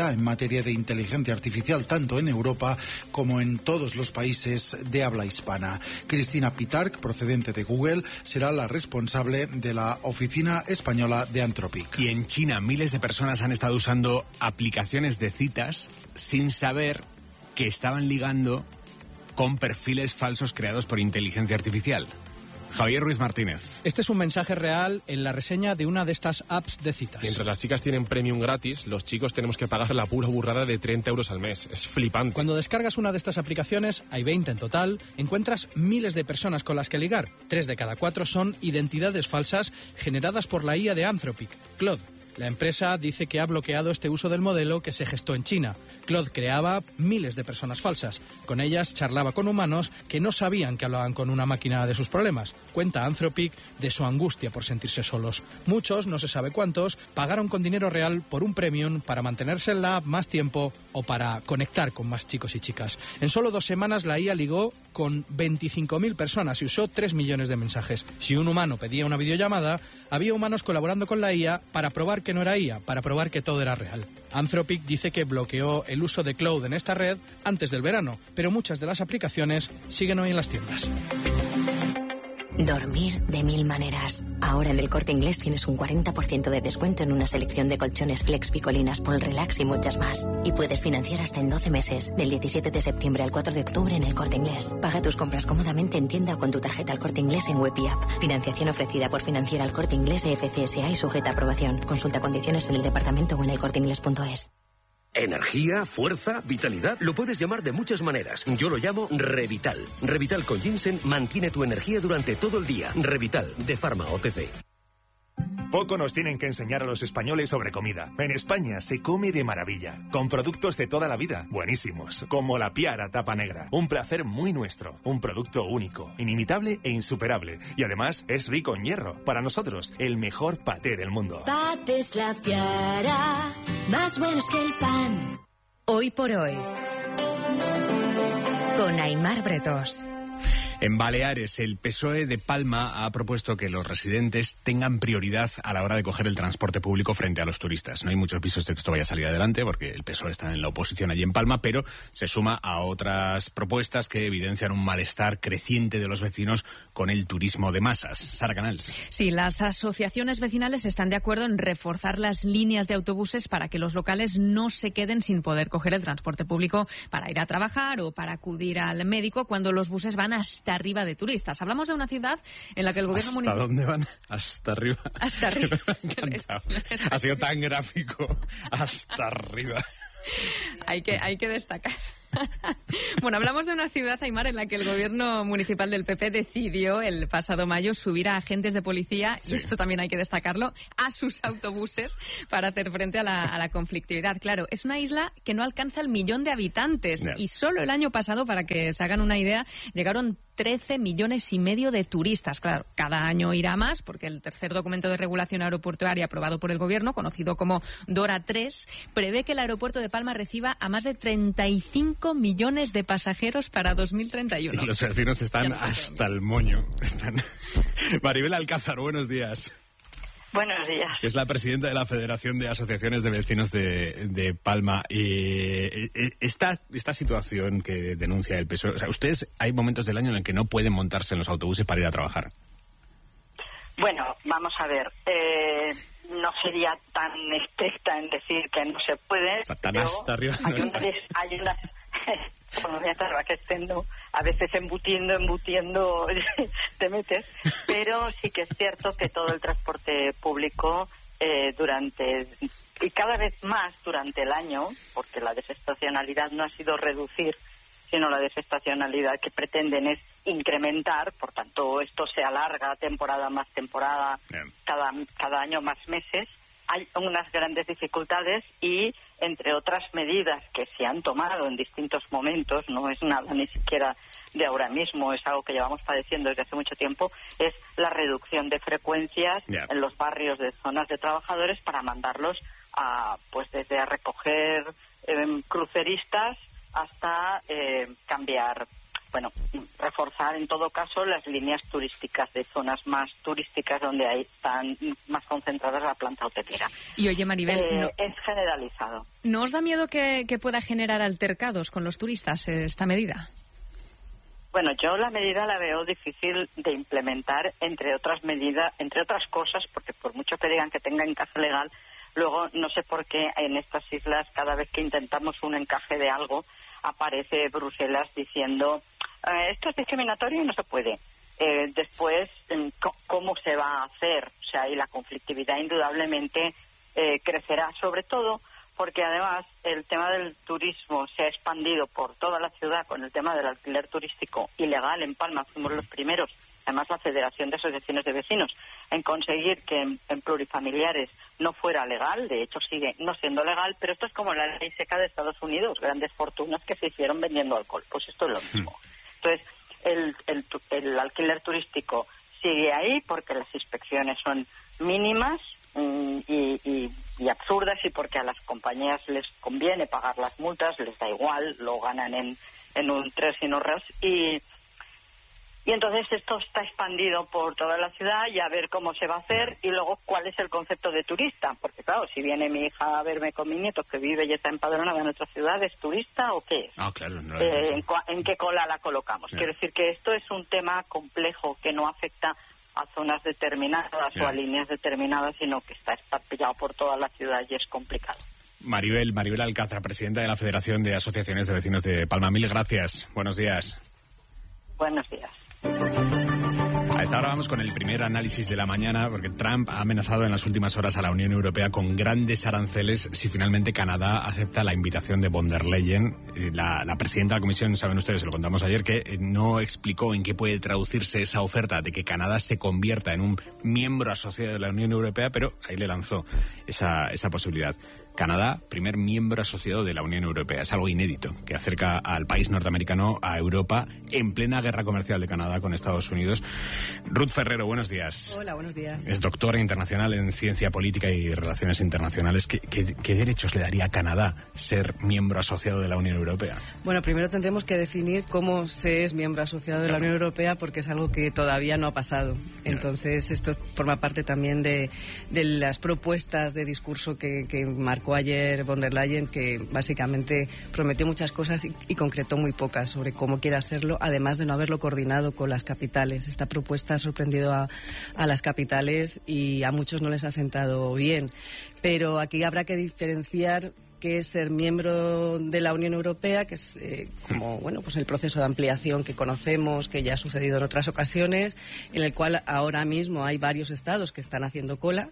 materia de inteligencia artificial, tanto en Europa como en todos los países de habla hispana. Cristina Pitarch, procedente de Google, será la responsable de la oficina española de Anthropic. Y en China, miles de personas han estado usando aplicaciones de citas sin saber que estaban ligando con perfiles falsos creados por inteligencia artificial. Javier Ruiz Martínez. Este es un mensaje real en la reseña de una de estas apps de citas. Mientras las chicas tienen premium gratis, los chicos tenemos que pagar la pura burrada de 30 euros al mes. Es flipante. Cuando descargas una de estas aplicaciones, hay 20 en total, encuentras miles de personas con las que ligar. 3 de cada 4 son identidades falsas generadas por la IA de Anthropic, Claude. La empresa dice que ha bloqueado este uso del modelo que se gestó en China. Claude creaba miles de personas falsas. Con ellas charlaba con humanos que no sabían que hablaban con una máquina de sus problemas. Cuenta Anthropic de su angustia por sentirse solos. Muchos, no se sabe cuántos, pagaron con dinero real por un premium para mantenerse en la app más tiempo o para conectar con más chicos y chicas. En solo 2 semanas la IA ligó con 25.000 personas y usó 3 millones de mensajes. Si un humano pedía una videollamada, había humanos colaborando con la IA para probar que no era IA, para probar que todo era real. Anthropic dice que bloqueó el uso de Claude en esta red antes del verano, pero muchas de las aplicaciones siguen hoy en las tiendas. Dormir de 1000 maneras. Ahora en el Corte Inglés tienes un 40% de descuento en una selección de colchones Flex, Picolinas, Pol Relax y muchas más. Y puedes financiar hasta en 12 meses, del 17 de septiembre al 4 de octubre en el Corte Inglés. Paga tus compras cómodamente en tienda o con tu tarjeta al Corte Inglés en web y app. Financiación ofrecida por Financiera al Corte Inglés FCSA y sujeta a aprobación. Consulta condiciones en el departamento o en elcorteinglés.es. Energía, fuerza, vitalidad, lo puedes llamar de muchas maneras. Yo lo llamo Revital. Revital con ginseng mantiene tu energía durante todo el día. Revital, de Pharma OTC. Poco nos tienen que enseñar a los españoles sobre comida. En España se come de maravilla, con productos de toda la vida, buenísimos, como la Piara tapa negra. Un placer muy nuestro, un producto único, inimitable e insuperable. Y además es rico en hierro. Para nosotros, el mejor paté del mundo. Patés La Piara, más buenos que el pan. Hoy por hoy, con Aimar Bretós. En Baleares, el PSOE de Palma ha propuesto que los residentes tengan prioridad a la hora de coger el transporte público frente a los turistas. No hay muchos visos de que esto vaya a salir adelante porque el PSOE está en la oposición allí en Palma, pero se suma a otras propuestas que evidencian un malestar creciente de los vecinos con el turismo de masas. Sara Canals. Sí, las asociaciones vecinales están de acuerdo en reforzar las líneas de autobuses para que los locales no se queden sin poder coger el transporte público para ir a trabajar o para acudir al médico cuando los buses van hasta arriba de turistas. Hablamos de una ciudad en la que el gobierno municipal... ¿Hasta dónde van? Hasta arriba. Hasta arriba. Ha sido tan gráfico. Hasta arriba. Hay que destacar. Bueno, hablamos de una ciudad, Aimar, en la que el gobierno municipal del PP decidió el pasado mayo subir a agentes de policía, y esto también hay que destacarlo, a sus autobuses para hacer frente a la conflictividad. Claro, es una isla que no alcanza el 1.000.000 de habitantes y solo el año pasado, para que se hagan una idea, llegaron 13,5 millones de turistas. Claro, cada año irá más porque el tercer documento de regulación aeroportuaria aprobado por el gobierno, conocido como DORA 3, prevé que el aeropuerto de Palma reciba a más de 35 millones de pasajeros para 2031. Y los vecinos están hasta el moño. Maribel Alcázar, buenos días. Buenos días. Es la presidenta de la Federación de Asociaciones de Vecinos de Palma. Esta situación que denuncia el PSOE, o sea, ustedes hay momentos del año en el que no pueden montarse en los autobuses para ir a trabajar. Bueno, vamos a ver. No sería tan estricta en decir que no se puede. O sea, tan hasta arriba. Hay unas como ya estaba que estendo, a veces embutiendo te metes, pero sí que es cierto que todo el transporte público y cada vez más durante el año, porque la desestacionalidad no ha sido reducir, sino la desestacionalidad que pretenden es incrementar, por tanto esto se alarga temporada más temporada, cada año más meses. Hay unas grandes dificultades y, entre otras medidas que se han tomado en distintos momentos, no es nada ni siquiera de ahora mismo, es algo que llevamos padeciendo desde hace mucho tiempo, es la reducción de frecuencias en los barrios de zonas de trabajadores para mandarlos desde a recoger cruceristas hasta cambiar bueno, reforzar en todo caso las líneas turísticas de zonas más turísticas donde ahí están más concentradas la planta hotelera. Y oye, Maribel, es generalizado. ¿No os da miedo que pueda generar altercados con los turistas esta medida? Bueno, yo la medida la veo difícil de implementar, entre otras cosas, porque por mucho que digan que tenga encaje legal, luego no sé por qué en estas islas, cada vez que intentamos un encaje de algo, aparece Bruselas diciendo esto es discriminatorio y no se puede. Después, ¿cómo se va a hacer? O sea, y la conflictividad indudablemente crecerá, sobre todo porque además el tema del turismo se ha expandido por toda la ciudad con el tema del alquiler turístico ilegal. En Palma fuimos los primeros, además la Federación de Asociaciones de Vecinos, en conseguir que en plurifamiliares no fuera legal. De hecho sigue no siendo legal, pero esto es como la ley seca de Estados Unidos, grandes fortunas que se hicieron vendiendo alcohol. Pues esto es lo mismo. Entonces el alquiler turístico sigue ahí porque las inspecciones son mínimas y absurdas, y porque a las compañías les conviene pagar las multas, les da igual, lo ganan en un tres y no ras, y entonces esto está expandido por toda la ciudad, y a ver cómo se va a hacer, y luego cuál es el concepto de turista, porque claro, si viene mi hija a verme con mi nieto que vive y está empadronada en otra ciudad, ¿es turista o qué es? Claro, no ¿En qué cola la colocamos? Quiero decir que esto es un tema complejo que no afecta a zonas determinadas o a líneas determinadas, sino que está esparpillado por toda la ciudad y es complicado. Maribel Alcázar, presidenta de la Federación de Asociaciones de Vecinos de Palma. Mil gracias. Buenos días. Buenos días. A esta hora vamos con el primer análisis de la mañana, porque Trump ha amenazado en las últimas horas a la Unión Europea con grandes aranceles si finalmente Canadá acepta la invitación de von der Leyen. La presidenta de la Comisión, saben ustedes, se lo contamos ayer, que no explicó en qué puede traducirse esa oferta de que Canadá se convierta en un miembro asociado de la Unión Europea, pero ahí le lanzó esa posibilidad. Canadá, primer miembro asociado de la Unión Europea. Es algo inédito, que acerca al país norteamericano a Europa en plena guerra comercial de Canadá con Estados Unidos. Ruth Ferrero, buenos días. Hola, buenos días. Es doctora internacional en ciencia política y relaciones internacionales. ¿Qué derechos le daría a Canadá ser miembro asociado de la Unión Europea? Bueno, primero tendremos que definir cómo se es miembro asociado de la Unión Europea, porque es algo que todavía no ha pasado. Entonces, esto forma parte también de las propuestas de discurso que marcó ayer von der Leyen, que básicamente prometió muchas cosas y concretó muy pocas sobre cómo quiere hacerlo, además de no haberlo coordinado con las capitales. Esta propuesta ha sorprendido a las capitales y a muchos no les ha sentado bien. Pero aquí habrá que diferenciar qué es ser miembro de la Unión Europea, que es pues el proceso de ampliación que conocemos, que ya ha sucedido en otras ocasiones, en el cual ahora mismo hay varios estados que están haciendo cola.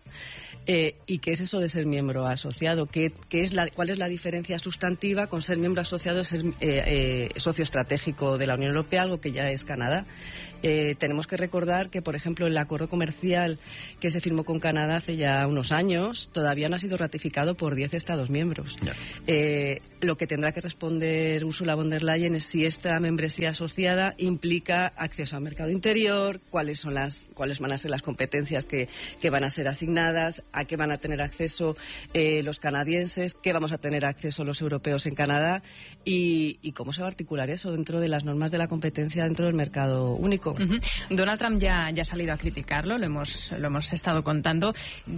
¿Y qué es eso de ser miembro asociado? ¿Cuál es la diferencia sustantiva con ser miembro asociado y ser socio estratégico de la Unión Europea, algo que ya es Canadá? Tenemos que recordar que, por ejemplo, el acuerdo comercial que se firmó con Canadá hace ya unos años todavía no ha sido ratificado por 10 Estados miembros. Lo que tendrá que responder Ursula von der Leyen es si esta membresía asociada implica acceso al mercado interior, cuáles van a ser las competencias que van a ser asignadas, a qué van a tener acceso los canadienses, qué vamos a tener acceso los europeos en Canadá y cómo se va a articular eso dentro de las normas de la competencia dentro del mercado único. Donald Trump ya ha salido a criticarlo, lo hemos estado contando.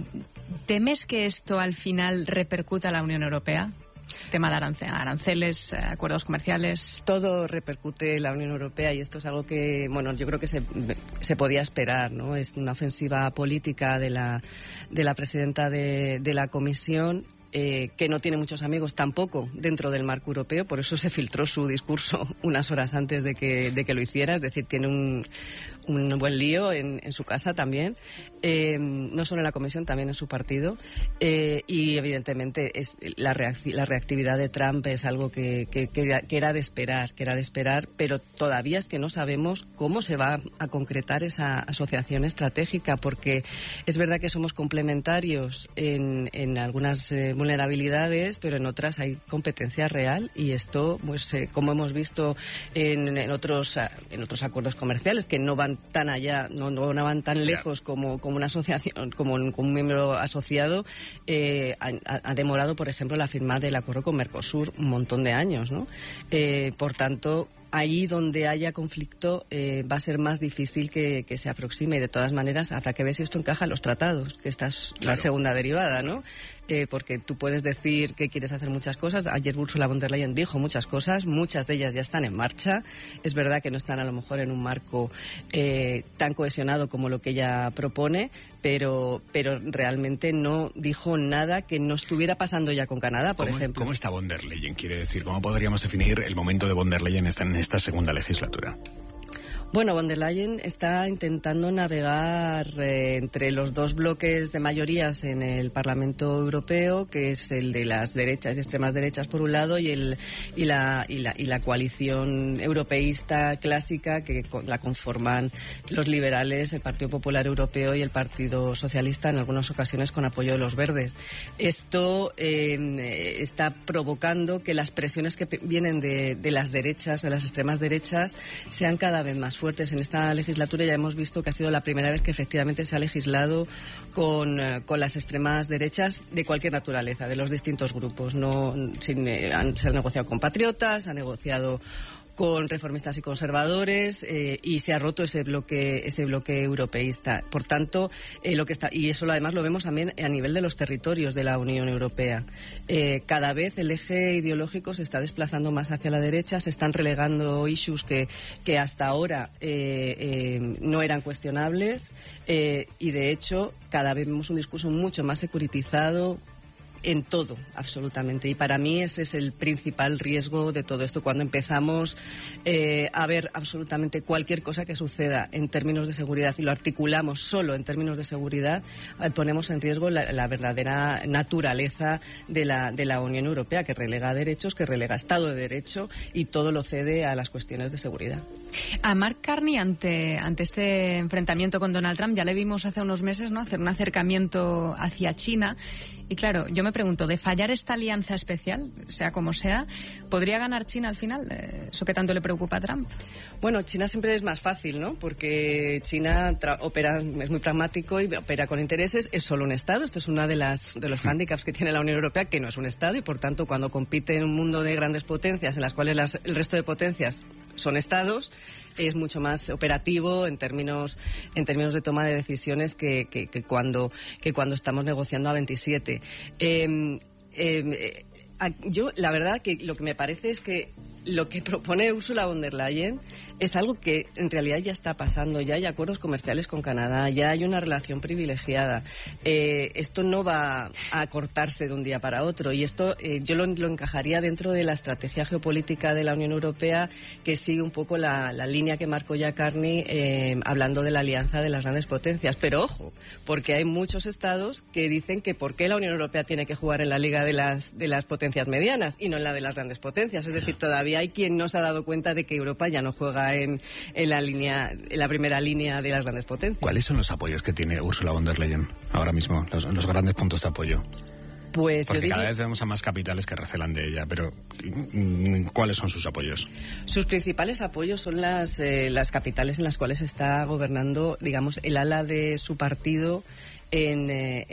¿Temes que esto al final repercuta a la Unión Europea? Tema de aranceles, acuerdos comerciales. Todo repercute en la Unión Europea y esto es algo que, yo creo que se podía esperar, ¿no? Es una ofensiva política de la presidenta de la Comisión, que no tiene muchos amigos tampoco dentro del marco europeo, por eso se filtró su discurso unas horas antes de que lo hiciera, es decir, tiene un buen lío en su casa también, no solo en la Comisión, también en su partido, y evidentemente la reactividad de Trump es algo que era de esperar, pero todavía es que no sabemos cómo se va a concretar esa asociación estratégica, porque es verdad que somos complementarios en algunas vulnerabilidades, pero en otras hay competencia real, y esto, como hemos visto en otros acuerdos comerciales que no van tan allá, no van tan lejos como una asociación, como un miembro asociado, ha demorado, por ejemplo, la firma del acuerdo con Mercosur un montón de años, ¿no? Por tanto, ahí donde haya conflicto va a ser más difícil que se aproxime. Y de todas maneras, habrá que ver si esto encaja en los tratados, que esta es la segunda derivada, ¿no? Porque tú puedes decir que quieres hacer muchas cosas. Ayer Ursula von der Leyen dijo muchas cosas, muchas de ellas ya están en marcha. Es verdad que no están a lo mejor en un marco tan cohesionado como lo que ella propone, pero realmente no dijo nada que no estuviera pasando ya con Canadá, por ejemplo. ¿Cómo está von der Leyen? Quiere decir, ¿cómo podríamos definir el momento de von der Leyen en esta segunda legislatura? Bueno, von der Leyen está intentando navegar entre los dos bloques de mayorías en el Parlamento Europeo, que es el de las derechas y extremas derechas por un lado y la coalición europeísta clásica que la conforman los liberales, el Partido Popular Europeo y el Partido Socialista, en algunas ocasiones con apoyo de los verdes. Esto está provocando que las presiones que vienen de las derechas, de las extremas derechas, sean cada vez más fuertes. En esta legislatura ya hemos visto que ha sido la primera vez que efectivamente se ha legislado con las extremas derechas de cualquier naturaleza, de los distintos grupos. Se han negociado con patriotas, se ha negociado con reformistas y conservadores y se ha roto ese bloque europeísta. Por tanto, y eso además lo vemos también a nivel de los territorios de la Unión Europea. Cada vez el eje ideológico se está desplazando más hacia la derecha, se están relegando issues que hasta ahora no eran cuestionables y de hecho cada vez vemos un discurso mucho más securitizado en todo, absolutamente. Y para mí ese es el principal riesgo de todo esto. Cuando empezamos a ver absolutamente cualquier cosa que suceda en términos de seguridad y lo articulamos solo en términos de seguridad, ponemos en riesgo la verdadera naturaleza de la Unión Europea, que relega derechos, que relega Estado de Derecho y todo lo cede a las cuestiones de seguridad. A Mark Carney, ante este enfrentamiento con Donald Trump, ya le vimos hace unos meses, ¿no?, hacer un acercamiento hacia China. Y claro, yo me pregunto, de fallar esta alianza especial, sea como sea, ¿podría ganar China al final? ¿Eso que tanto le preocupa a Trump? Bueno, China siempre es más fácil, ¿no? Porque China es muy pragmático y opera con intereses, es solo un Estado. Esto es uno de los hándicaps que tiene la Unión Europea, que no es un Estado, y por tanto, cuando compite en un mundo de grandes potencias, en las cuales el resto de potencias son Estados, es mucho más operativo en términos de toma de decisiones que cuando estamos negociando a 27. Yo, la verdad, que lo que me parece es que lo que propone Ursula von der Leyen es algo que en realidad ya está pasando. Ya hay acuerdos comerciales con Canadá, ya hay una relación privilegiada. Esto no va a cortarse de un día para otro, y esto yo lo encajaría dentro de la estrategia geopolítica de la Unión Europea, que sigue un poco la línea que marcó ya Carney hablando de la alianza de las grandes potencias. Pero ojo, porque hay muchos estados que dicen que por qué la Unión Europea tiene que jugar en la liga de las potencias medianas y no en la de las grandes potencias. Es decir, todavía hay quien no se ha dado cuenta de que Europa ya no juega en la primera línea de las grandes potencias. ¿Cuáles son los apoyos que tiene Ursula von der Leyen ahora mismo, los grandes puntos de apoyo? Pues porque cada vez vemos a más capitales que recelan de ella, pero ¿cuáles son sus apoyos? Sus principales apoyos son las capitales en las cuales está gobernando, digamos, el ala de su partido en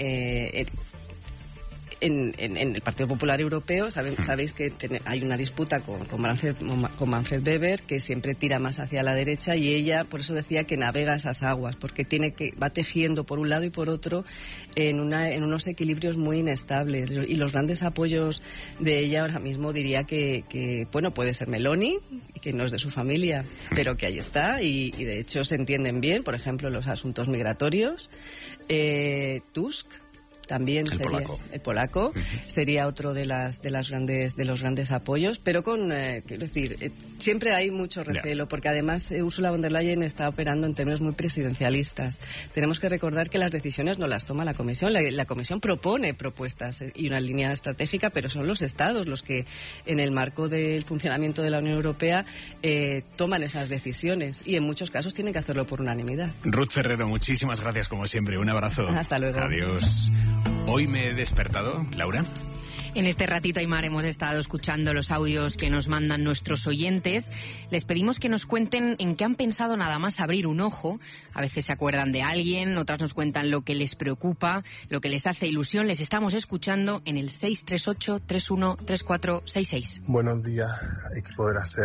el Partido Popular Europeo. Sabéis que hay una disputa con Manfred Weber, que siempre tira más hacia la derecha, y ella, por eso decía que navega esas aguas, porque va tejiendo por un lado y por otro en unos equilibrios muy inestables. Y los grandes apoyos de ella ahora mismo diría que bueno, puede ser Meloni, que no es de su familia, pero que ahí está, y de hecho se entienden bien, por ejemplo, los asuntos migratorios. Tusk también el polaco sería otro de los grandes apoyos, pero quiero decir, siempre hay mucho recelo, porque además Ursula von der Leyen está operando en términos muy presidencialistas. Tenemos que recordar que las decisiones no las toma la Comisión. La Comisión propone propuestas y una línea estratégica, pero son los Estados los que, en el marco del funcionamiento de la Unión Europea, toman esas decisiones, y en muchos casos tienen que hacerlo por unanimidad. Ruth Ferrero, muchísimas gracias como siempre. Un abrazo. Hasta luego. Adiós. Hoy me he despertado, Laura. En este ratito, Aymar, hemos estado escuchando los audios que nos mandan nuestros oyentes. Les pedimos que nos cuenten en qué han pensado nada más abrir un ojo. A veces se acuerdan de alguien, otras nos cuentan lo que les preocupa, lo que les hace ilusión. Les estamos escuchando en el 638-313466. Buenos días, equipo de la SER.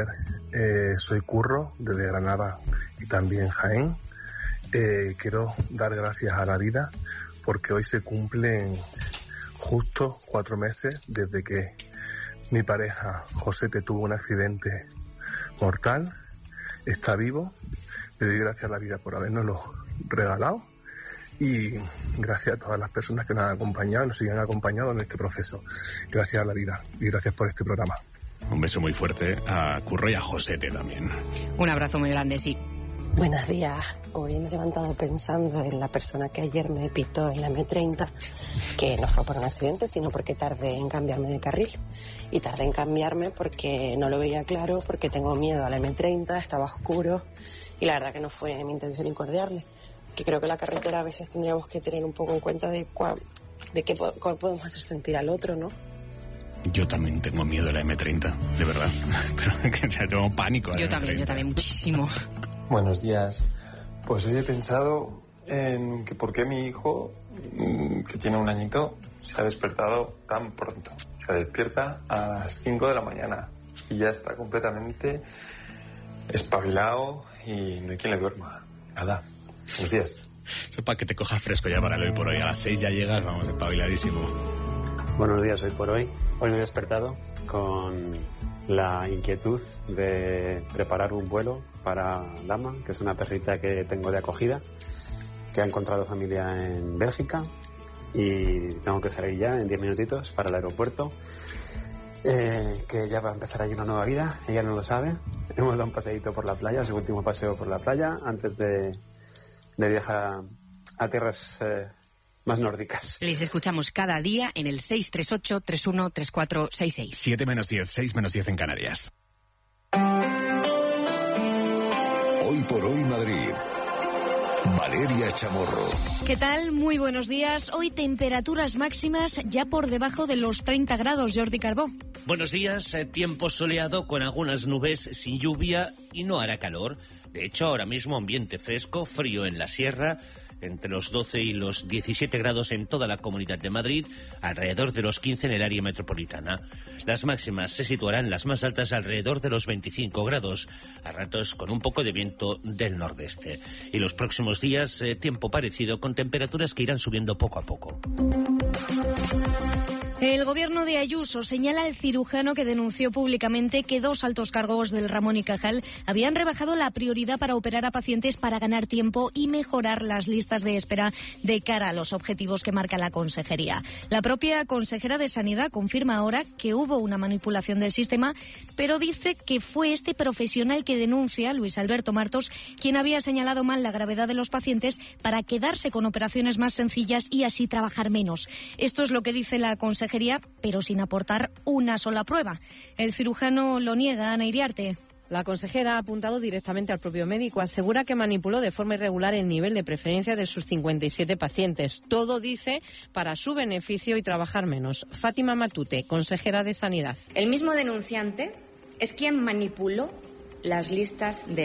soy Curro, desde Granada y también Jaén. Quiero dar gracias a la vida porque hoy se cumplen justo 4 meses desde que mi pareja Josete tuvo un accidente mortal. Está vivo. Le doy gracias a la vida por habernoslo regalado y gracias a todas las personas que nos han acompañado y nos siguen acompañando en este proceso. Gracias a la vida y gracias por este programa. Un beso muy fuerte a Curro y a Josete también. Un abrazo muy grande, sí. Buenos días. Hoy me he levantado pensando en la persona que ayer me pitó en la M30, que no fue por un accidente, sino porque tardé en cambiarme de carril. Y tardé en cambiarme porque no lo veía claro, porque tengo miedo a la M30, estaba oscuro y la verdad que no fue mi intención incordiarle. Que creo que la carretera a veces tendríamos que tener un poco en cuenta de cómo podemos hacer sentir al otro, ¿no? Yo también tengo miedo a la M30, de verdad. Pero que tengo pánico. Yo también, muchísimo. Buenos días. Pues hoy he pensado en que por qué mi hijo, que tiene 1 añito, se ha despertado tan pronto. Se despierta a las 5 de la mañana y ya está completamente espabilado y no hay quien le duerma. Nada. Buenos días. Eso para que te cojas fresco ya para el hoy por hoy. A las 6 ya llegas, vamos, espabiladísimo. Buenos días, hoy por hoy. Hoy me he despertado con la inquietud de preparar un vuelo para Dama, que es una perrita que tengo de acogida, que ha encontrado familia en Bélgica y tengo que salir ya en 10 minutitos para el aeropuerto, que ya va a empezar allí una nueva vida. Ella no lo sabe. Hemos dado un paseíto por la playa, su último paseo por la playa, antes de viajar a tierras más nórdicas. Les escuchamos cada día en el 638-313466. 7 menos 10, 6 menos 10 en Canarias. Hoy por hoy Madrid. Valeria Chamorro. ¿Qué tal? Muy buenos días. Hoy temperaturas máximas ya por debajo de los 30 grados, Jordi Carbó. Buenos días, tiempo soleado con algunas nubes sin lluvia y no hará calor. De hecho, ahora mismo ambiente fresco, frío en la sierra, entre los 12 y los 17 grados en toda la Comunidad de Madrid, alrededor de los 15 en el área metropolitana. Las máximas se situarán las más altas alrededor de los 25 grados, a ratos con un poco de viento del nordeste. Y los próximos días, tiempo parecido, con temperaturas que irán subiendo poco a poco. El gobierno de Ayuso señala al cirujano que denunció públicamente que 2 altos cargos del Ramón y Cajal habían rebajado la prioridad para operar a pacientes para ganar tiempo y mejorar las listas de espera de cara a los objetivos que marca la consejería. La propia consejera de Sanidad confirma ahora que hubo una manipulación del sistema, pero dice que fue este profesional que denuncia, Luis Alberto Martos, quien había señalado mal la gravedad de los pacientes para quedarse con operaciones más sencillas y así trabajar menos. Esto es lo que dice la consejería, pero sin aportar una sola prueba. El cirujano lo niega, Ana Iriarte. La consejera ha apuntado directamente al propio médico. Asegura que manipuló de forma irregular el nivel de preferencia de sus 57 pacientes. Todo, dice, para su beneficio y trabajar menos. Fátima Matute, consejera de Sanidad. El mismo denunciante es quien manipuló las listas de